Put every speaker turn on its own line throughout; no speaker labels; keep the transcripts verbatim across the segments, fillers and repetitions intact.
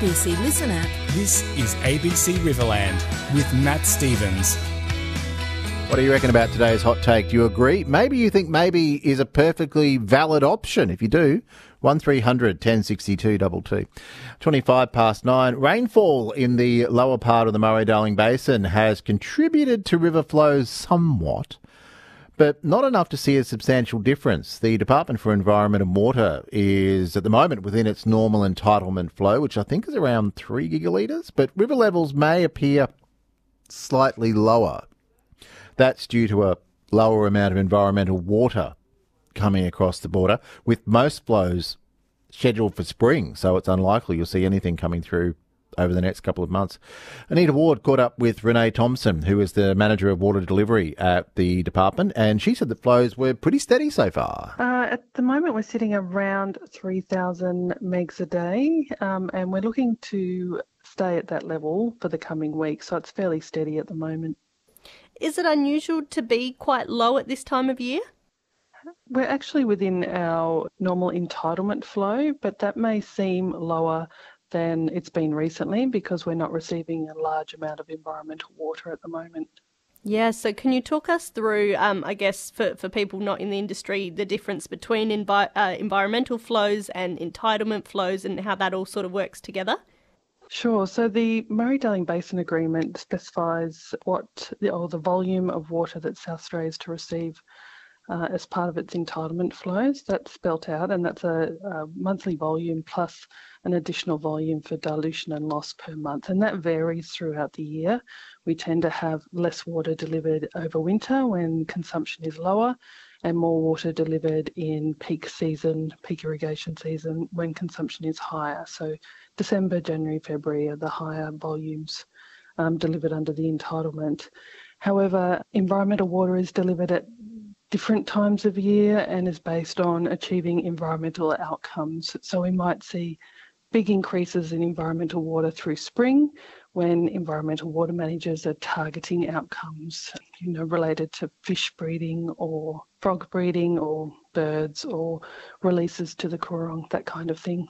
B C Listen app.
This is A B C Riverland with Matt Stevens.
What do you reckon about today's hot take? Do you agree? Maybe you think maybe is a perfectly valid option. If you do, one three hundred one oh six two two two. twenty-five past nine. Rainfall in the lower part of the Murray-Darling Basin has contributed to river flows somewhat, but not enough to see a substantial difference. The Department for Environment and Water is at the moment within its normal entitlement flow, which I think is around three gigalitres, but river levels may appear slightly lower. That's due to a lower amount of environmental water coming across the border, with most flows scheduled for spring, so it's unlikely you'll see anything coming through over the next couple of months. Anita Ward caught up with Renee Thompson, who is the Manager of Water Delivery at the department, and she said the flows were pretty steady so far.
Uh, at the moment, we're sitting around three thousand megs a day, um, and we're looking to stay at that level for the coming week, so it's fairly steady at the moment.
Is it unusual to be quite low at this time of year?
We're actually within our normal entitlement flow, but that may seem lower than it's been recently because we're not receiving a large amount of environmental water at the moment.
Yeah, so can you talk us through, um, I guess, for, for people not in the industry, the difference between envi- uh, environmental flows and entitlement flows and how that all sort of works together?
Sure. So the Murray-Darling Basin Agreement specifies what or the volume of water that South Australia is to receive uh, as part of its entitlement flows. That's spelt out, and that's a, a monthly volume plus an additional volume for dilution and loss per month, and that varies throughout the year. We tend to have less water delivered over winter when consumption is lower, and more water delivered in peak season, peak irrigation season, when consumption is higher. So December, January, February are the higher volumes um, delivered under the entitlement. However, environmental water is delivered at different times of year and is based on achieving environmental outcomes. So we might see big increases in environmental water through spring when environmental water managers are targeting outcomes, you know, related to fish breeding or frog breeding or birds or releases to the Coorong, that kind of thing.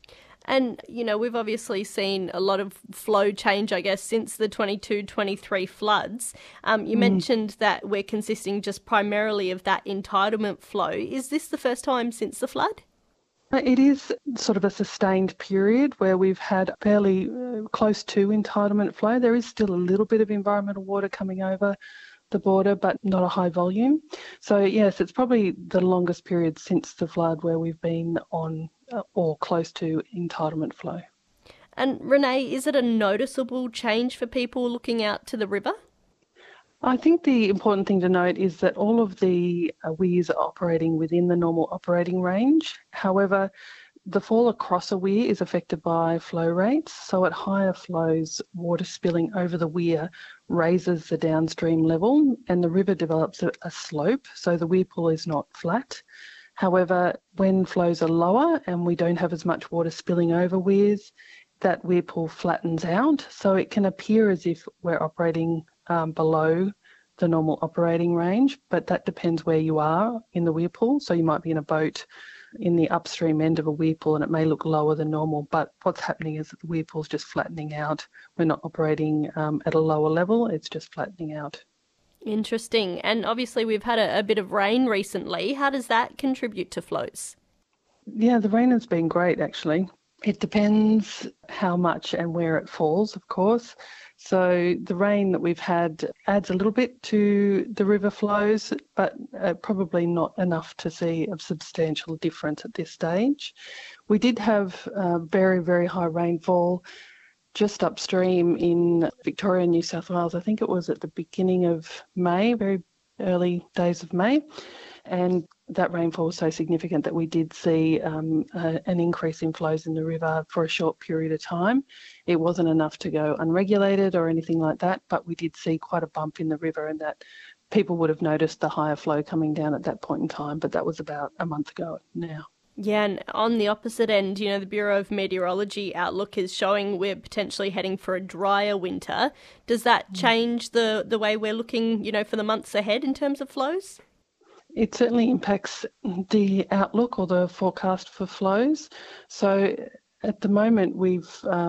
And, you know, we've obviously seen a lot of flow change, I guess, since the twenty-two twenty-three floods. Um, you mm. mentioned that we're consisting just primarily of that entitlement flow. Is this the first time since the flood?
It is sort of a sustained period where we've had fairly uh, close to entitlement flow. There is still a little bit of environmental water coming over the border, but not a high volume. So, yes, it's probably the longest period since the flood where we've been on uh, or close to entitlement flow.
And Renee, is it a noticeable change for people looking out to the river?
I think the important thing to note is that all of the uh, weirs are operating within the normal operating range. However, the fall across a weir is affected by flow rates. So at higher flows, water spilling over the weir raises the downstream level and the river develops a, a slope, so the weir pool is not flat. However, when flows are lower and we don't have as much water spilling over weirs, that weir pool flattens out. So it can appear as if we're operating um, below the normal operating range, but that depends where you are in the weir pool. So you might be in a boat in the upstream end of a weir pool and it may look lower than normal, but what's happening is that the weir pool is just flattening out. We're not operating um, at a lower level, it's just flattening out.
Interesting. And obviously we've had a, a bit of rain recently. How does that contribute to flows?
Yeah, the rain has been great actually. It depends how much and where it falls, of course. So the rain that we've had adds a little bit to the river flows, but uh, probably not enough to see a substantial difference at this stage. We did have uh, very, very high rainfall just upstream in Victoria and New South Wales. I think it was at the beginning of May, very early days of May. And that rainfall was so significant that we did see um, uh, an increase in flows in the river for a short period of time. It wasn't enough to go unregulated or anything like that, but we did see quite a bump in the river, and that people would have noticed the higher flow coming down at that point in time, but that was about a month ago now.
Yeah, and on the opposite end, you know, the Bureau of Meteorology outlook is showing we're potentially heading for a drier winter. Does that change the, the way we're looking, you know, for the months ahead in terms of flows?
It certainly impacts the outlook or the forecast for flows. So at the moment, we've um,